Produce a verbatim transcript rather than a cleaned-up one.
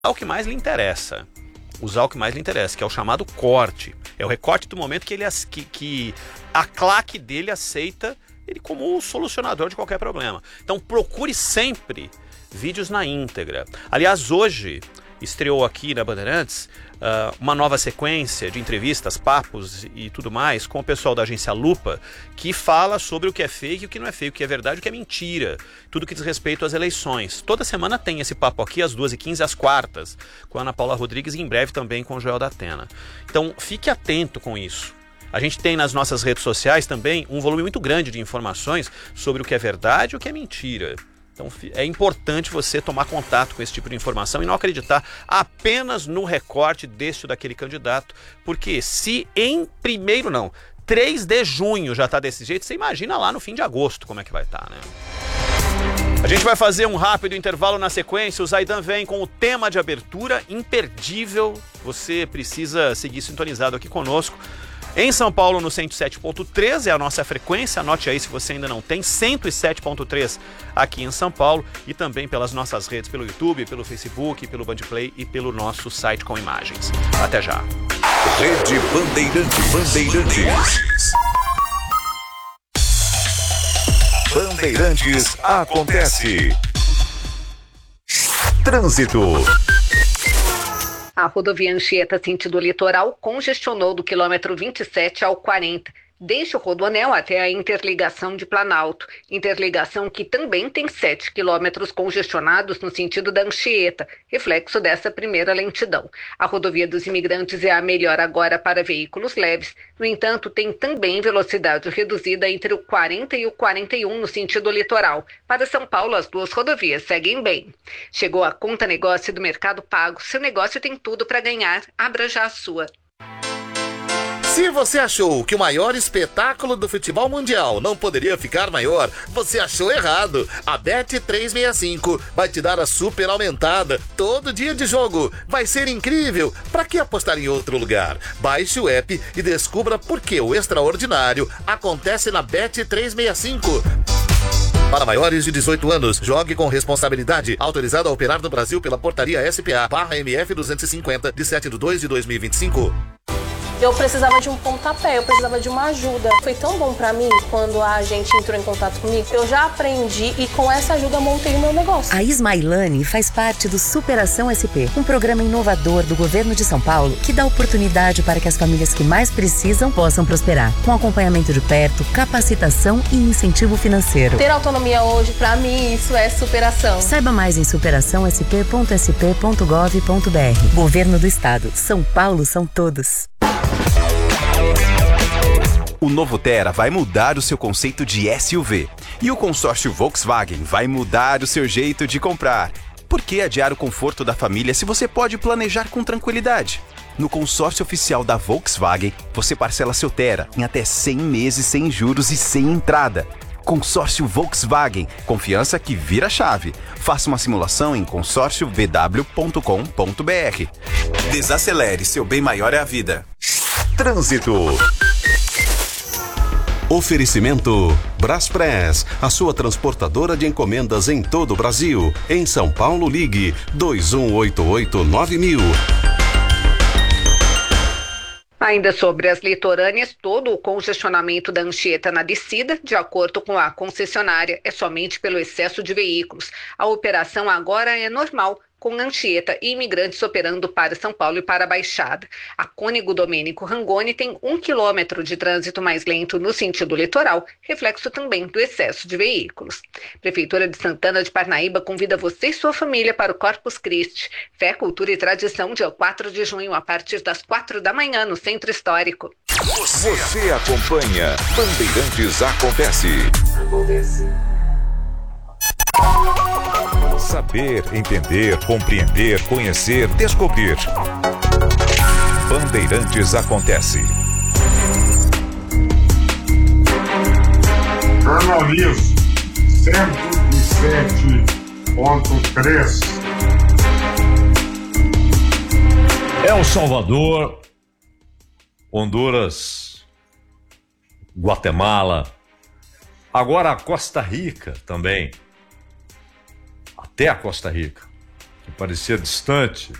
o que mais lhe interessa. Usar o que mais lhe interessa, que é o chamado corte. É o recorte do momento que, ele, que, que a claque dele aceita ele como o solucionador de qualquer problema. Então procure sempre vídeos na íntegra. Aliás, hoje estreou aqui na Bandeirantes uh, uma nova sequência de entrevistas, papos e tudo mais com o pessoal da agência Lupa, que fala sobre o que é fake, o que não é fake, o que é verdade, o que é mentira, tudo que diz respeito às eleições. Toda semana tem esse papo aqui às duas e quinze, às quartas, com a Ana Paula Rodrigues e em breve também com o Joel da Atena. Então fique atento com isso. A gente tem nas nossas redes sociais também um volume muito grande de informações sobre o que é verdade e o que é mentira. Então é importante você tomar contato com esse tipo de informação e não acreditar apenas no recorte deste ou daquele candidato, porque se em primeiro não, três de junho já está desse jeito, você imagina lá no fim de agosto como é que vai estar, né? A gente vai fazer um rápido intervalo na sequência, o Zaidan vem com o tema de abertura imperdível, você precisa seguir sintonizado aqui conosco. Em São Paulo, no cento e sete ponto três é a nossa frequência, anote aí se você ainda não tem, cento e sete ponto três aqui em São Paulo e também pelas nossas redes, pelo YouTube, pelo Facebook, pelo Bandplay e pelo nosso site com imagens. Até já. Rede Bandeirantes. Bandeirantes. Bandeirantes acontece. Trânsito. A rodovia Anchieta, sentido litoral, congestionou do quilômetro vinte e sete ao quarenta, desde o Rodoanel até a interligação de Planalto. Interligação que também tem sete quilômetros congestionados no sentido da Anchieta, reflexo dessa primeira lentidão. A rodovia dos Imigrantes é a melhor agora para veículos leves. No entanto, tem também velocidade reduzida entre o quarenta e o quarenta e um no sentido litoral. Para São Paulo, as duas rodovias seguem bem. Chegou a Conta Negócio do Mercado Pago. Seu negócio tem tudo para ganhar. Abra já a sua. Se você achou que o maior espetáculo do futebol mundial não poderia ficar maior, você achou errado. A Bet trezentos e sessenta e cinco vai te dar a super aumentada todo dia de jogo. Vai ser incrível. Para que apostar em outro lugar? Baixe o app e descubra por que o extraordinário acontece na Bet trezentos e sessenta e cinco. Para maiores de dezoito anos, jogue com responsabilidade. Autorizado a operar no Brasil pela portaria S P A barra M F duzentos e cinquenta, de sete de dois de dois mil e vinte e cinco. Eu precisava de um pontapé, eu precisava de uma ajuda. Foi tão bom pra mim quando a gente entrou em contato comigo. Eu já aprendi e com essa ajuda montei o meu negócio. A Ismailane faz parte do Superação S P, um programa inovador do governo de São Paulo que dá oportunidade para que as famílias que mais precisam possam prosperar, com acompanhamento de perto, capacitação e incentivo financeiro. Ter autonomia hoje, pra mim, isso é superação. Saiba mais em superação s p ponto s p ponto gov ponto b r. Governo do Estado. São Paulo são todos. O novo Tera vai mudar o seu conceito de S U V. E o consórcio Volkswagen vai mudar o seu jeito de comprar. Por que adiar o conforto da família se você pode planejar com tranquilidade? No consórcio oficial da Volkswagen, você parcela seu Tera em até cem meses sem juros e sem entrada. Consórcio Volkswagen, confiança que vira chave. Faça uma simulação em consórcio v w ponto com ponto b r. Desacelere, seu bem maior é a vida. Trânsito. Oferecimento Braspress, a sua transportadora de encomendas em todo o Brasil. Em São Paulo, ligue dois um oito oito nove mil. Ainda sobre as litorâneas, todo o congestionamento da Anchieta na descida, de acordo com a concessionária, é somente pelo excesso de veículos. A operação agora é normal, com Anchieta e Imigrantes operando para São Paulo e para a Baixada. A Cônego Domênico Rangoni tem um quilômetro de trânsito mais lento no sentido litoral, reflexo também do excesso de veículos. Prefeitura de Santana de Parnaíba convida você e sua família para o Corpus Christi. Fé, Cultura e Tradição, dia quatro de junho, a partir das quatro da manhã, no Centro Histórico. Você, Você acompanha Bandeirantes Acontece. Acontece. Saber, entender, compreender, conhecer, descobrir. Bandeirantes Acontece. Jornalismo cento e sete ponto três. El Salvador, Honduras, Guatemala, agora a Costa Rica também. Até a Costa Rica. parecia distante,